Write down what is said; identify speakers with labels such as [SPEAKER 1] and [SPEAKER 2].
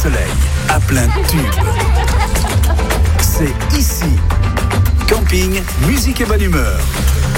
[SPEAKER 1] soleil, à plein tube. C'est ici. Camping, musique et bonne humeur.